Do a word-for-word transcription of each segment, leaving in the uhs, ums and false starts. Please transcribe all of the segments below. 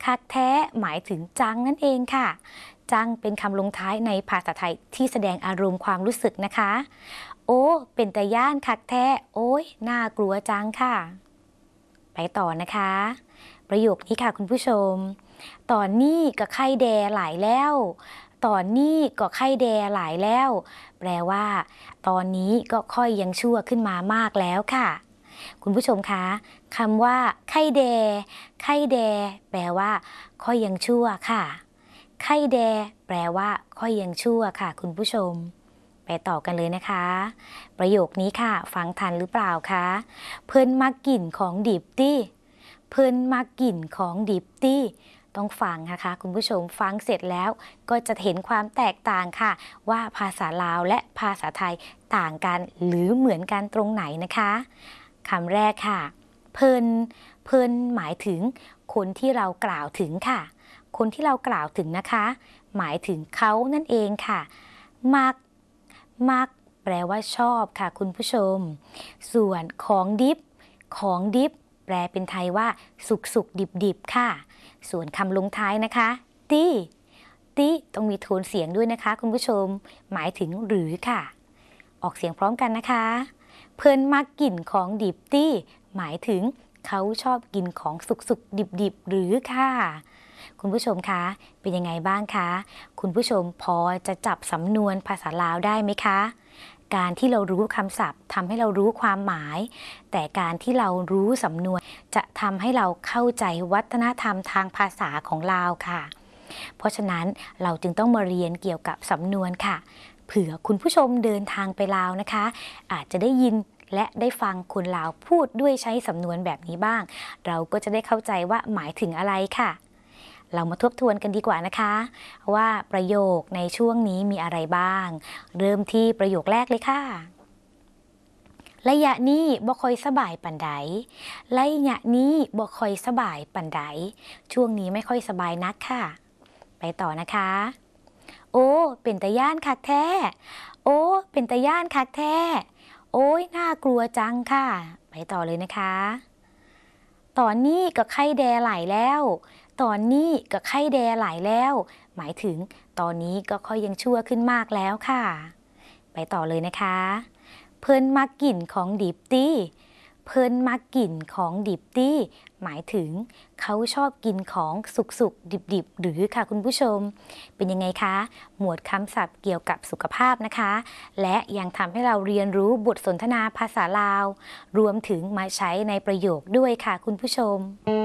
คักแท้หมายถึงจังนั่นเองค่ะจังเป็นคำลงท้ายในภาษาไทยที่แสดงอารมณ์ความรู้สึกนะคะโอ้เป็นตาย่านคักแท้โอ้ยน่ากลัวจังค่ะไปต่อนะคะประโยคนี้ค่ะคุณผู้ชมตอนนี้ก็ไข้แดหลายแล้วตอนนี้ก็ไข้แดหลายแล้วแปลว่าตอนนี้ก็ค่อยยังชั่วขึ้นมามากแล้วค่ะคุณผู้ชมคะคำว่าไข้แดไข้แดแปลว่าค่อยยังชั่วค่ะไข้แดแปลว่าค่อยยังชั่วค่ะคุณผู้ชมไปต่อกันเลยนะคะประโยคนี้ค่ะฟังทันหรือเปล่าคะเพิ่นมักกินของดิบตี้เพิ่นมักกินของดิบตี้ต้องฟังนะคะคุณผู้ชมฟังเสร็จแล้วก็จะเห็นความแตกต่างค่ะว่าภาษาลาวและภาษาไทยต่างกันหรือเหมือนกันตรงไหนนะคะคำแรกค่ะเพิ่นเพิ่นหมายถึงคนที่เรากล่าวถึงค่ะคนที่เรากล่าวถึงนะคะหมายถึงเขานั่นเองค่ะมักมักแปลว่าชอบค่ะคุณผู้ชมส่วนของดิบของดิบแปลเป็นไทยว่าสุกสุกดิบดิบค่ะส่วนคำลงท้ายนะคะตี้ตี้ต้องมีโทนเสียงด้วยนะคะคุณผู้ชมหมายถึงหรือค่ะออกเสียงพร้อมกันนะคะเพิ่นมักกินของดิบตี้หมายถึงเขาชอบกินของสุกสุกดิบดิบหรือค่ะคุณผู้ชมคะเป็นยังไงบ้างคะคุณผู้ชมพอจะจับสำนวนภาษาลาวได้ไหมคะการที่เรารู้คำศัพท์ทำให้เรารู้ความหมายแต่การที่เรารู้สำนวนจะทำให้เราเข้าใจวัฒนธรรมทางภาษาของลาวค่ะเพราะฉะนั้นเราจึงต้องมาเรียนเกี่ยวกับสำนวนค่ะเผื่อคุณผู้ชมเดินทางไปลาวนะคะอาจจะได้ยินและได้ฟังคนลาวพูดด้วยใช้สำนวนแบบนี้บ้างเราก็จะได้เข้าใจว่าหมายถึงอะไรค่ะเรามาทบทวนกันดีกว่านะคะว่าประโยคในช่วงนี้มีอะไรบ้างเริ่มที่ประโยคแรกเลยค่ะระยะนี้บ่ค่อยสบายปานใดระยะนี้บ่ค่อยสบายปานใดช่วงนี้ไม่ค่อยสบายนักค่ะไปต่อนะคะโอ้เป็นตาย่านคักแท้โอ้เป็นตาย่านคักแท้โอ้ยน่ากลัวจังค่ะไปต่อเลยนะคะตอนนี้ก็ไข้แดไหลแล้วตอนนี้ก็ไข้แดไหลแล้วหมายถึงตอนนี้ก็ค่อยยังชั่วขึ้นมากแล้วค่ะไปต่อเลยนะคะเพิ่นมักกินของดิบตี้เพิ่นมักกินของดิบตี้หมายถึงเขาชอบกินของสุกๆดิบๆหรือค่ะคุณผู้ชมเป็นยังไงคะหมวดคำศัพท์เกี่ยวกับสุขภาพนะคะและยังทำให้เราเรียนรู้บทสนทนาภาษาลาวรวมถึงมาใช้ในประโยคด้วยค่ะคุณผู้ชม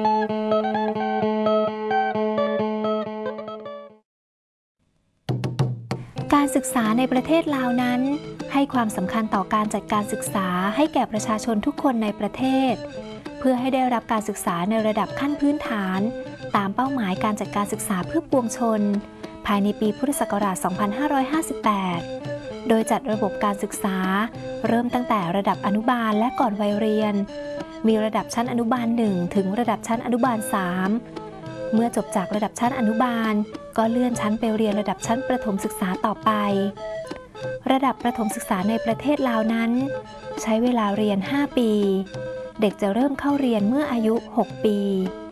การศึกษาในประเทศลาวนั้นให้ความสำคัญต่อการจัดการศึกษาให้แก่ประชาชนทุกคนในประเทศเพื่อให้ได้รับการศึกษาในระดับขั้นพื้นฐานตามเป้าหมายการจัดการศึกษาเพื่อปวงชนภายในปีพุทธศักราช สองพันห้าร้อยห้าสิบแปด โดยจัดระบบการศึกษาเริ่มตั้งแต่ระดับอนุบาลและก่อนวัยเรียนมีระดับชั้นอนุบาลหนึ่งถึงระดับชั้นอนุบาลสามเมื่อจบจากระดับชั้นอนุบาลก็เลื่อนชั้นไปเรียนระดับชั้นประถมศึกษาต่อไประดับประถมศึกษาในประเทศลาวนั้นใช้เวลาเรียนห้าปีเด็กจะเริ่มเข้าเรียนเมื่ออายุหกปี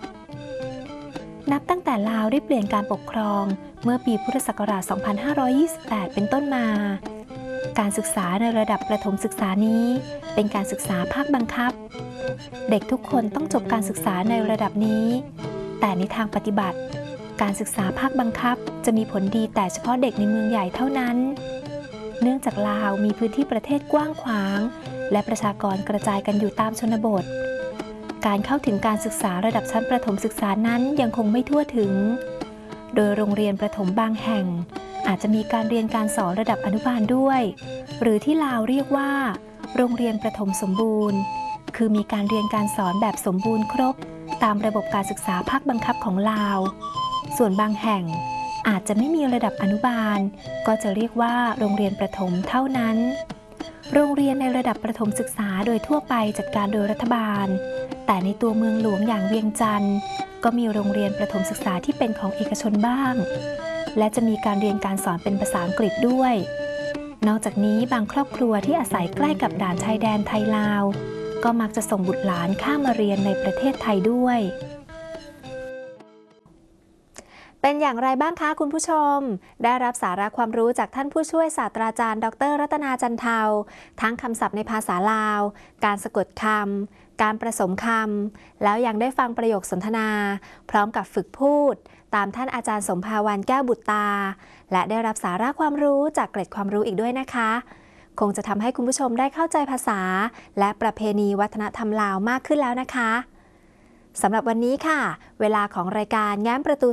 นับตั้งแต่ลาวได้เปลี่ยนการปกครองเมื่อปีพุทธศักราช สองพันห้าร้อยยี่สิบแปด เป็นต้นมาการศึกษาในระดับประถมศึกษานี้เป็นการศึกษาภาคบังคับเด็กทุกคนต้องจบการศึกษาในระดับนี้แต่ในทางปฏิบัติการศึกษาภาคบังคับจะมีผลดีแต่เฉพาะเด็กในเมืองใหญ่เท่านั้นเนื่องจากลาวมีพื้นที่ประเทศกว้างขวางและประชากรกระจายกันอยู่ตามชนบทการเข้าถึงการศึกษาระดับชั้นประถมศึกษานั้นยังคงไม่ทั่วถึงโดยโรงเรียนประถมบางแห่งอาจจะมีการเรียนการสอนระดับอนุบาลด้วยหรือที่ลาวเรียกว่าโรงเรียนประถมสมบูรณ์คือมีการเรียนการสอนแบบสมบูรณ์ครบตามระบบการศึกษาภาคบังคับของลาวส่วนบางแห่งอาจจะไม่มีระดับอนุบาลก็จะเรียกว่าโรงเรียนประถมเท่านั้นโรงเรียนในระดับประถมศึกษาโดยทั่วไปจัดการโดยรัฐบาลแต่ในตัวเมืองหลวงอย่างเวียงจันทร์ก็มีโรงเรียนประถมศึกษาที่เป็นของเอกชนบ้างและจะมีการเรียนการสอนเป็นภาษาอังกฤษด้วยนอกจากนี้บางครอบครัวที่อาศัยใกล้กับด่านชายแดนไทยลาวก็มักจะส่งบุตรหลานข้ามมาเรียนในประเทศไทยด้วยเป็นอย่างไรบ้างคะคุณผู้ชมได้รับสาระความรู้จากท่านผู้ช่วยศาสตราจารย์ดรรัตนาจันเทาทั้งคำศัพท์ในภาษาลาวการสะกดคำการประสมคำแล้วยังได้ฟังประโยคสนทนาพร้อมกับฝึกพูดตามท่านอาจารย์สมภาวันแก้วบุตรตาและได้รับสาระความรู้จากเกร็ดความรู้อีกด้วยนะคะคงจะทำให้คุณผู้ชมได้เข้าใจภาษาและประเพณีวัฒนธรรมลาวมากขึ้นแล้วนะคะสำหรับวันนี้ค่ะเวลาของรายการแง้มประตู